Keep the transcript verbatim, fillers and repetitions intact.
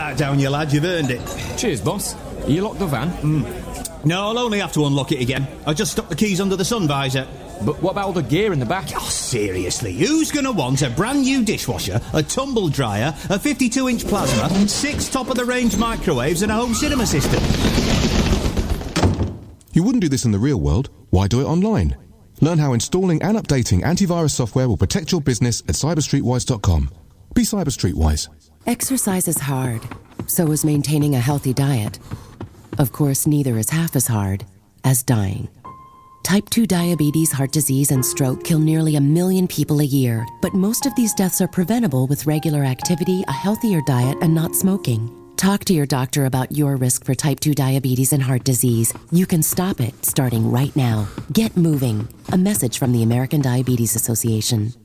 Right down, you lad, you've earned it. Cheers, boss. Are you locked the van? Mm. No, I'll only have to unlock it again. I just stuck the keys under the sun visor. But what about all the gear in the back? Oh, seriously, who's going to want a brand new dishwasher, a tumble dryer, a fifty-two inch plasma, six top-of-the-range microwaves and a home cinema system? You wouldn't do this in the real world. Why do it online? Learn how installing and updating antivirus software will protect your business at cyber street wise dot com. Be Cyber Streetwise. Exercise is hard. So is maintaining a healthy diet. Of course, neither is half as hard as dying. Type two diabetes, heart disease, and stroke kill nearly a million people a year, but most of these deaths are preventable with regular activity, a healthier diet, and not smoking. Talk to your doctor about your risk for type two diabetes and heart disease. You can stop it starting right now. Get moving. A message from the American Diabetes Association.